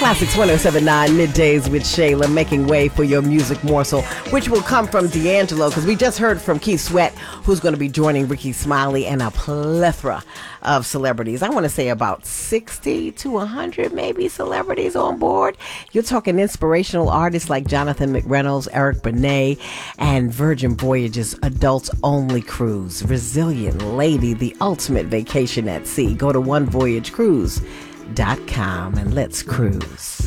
Classics 1079 Middays with Shayla, making way for your music morsel, which will come from D'Angelo, because we just heard from Keith Sweat, who's going to be joining Ricky Smiley and a plethora of celebrities. I want to say about 60 to 100 maybe celebrities on board. You're talking inspirational artists like Jonathan McReynolds, Eric Benet, and Virgin Voyages adults only cruise. Resilient Lady, the ultimate vacation at sea. Go to onevoyagecruise.com and let's cruise.